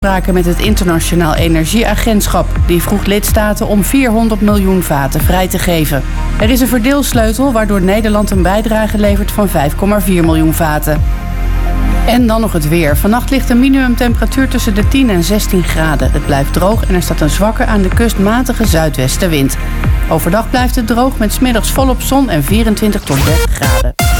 afspraken met het Internationaal Energieagentschap. Die vroeg lidstaten om 400 miljoen vaten vrij te geven. Er is een verdeelsleutel waardoor Nederland een bijdrage levert van 5,4 miljoen vaten. En dan nog het weer. Vannacht ligt de minimumtemperatuur tussen de 10 en 16 graden. Het blijft droog en er staat een zwakke aan de kust matige zuidwestenwind. Overdag blijft het droog met 's middags volop zon en 24 tot 30 graden.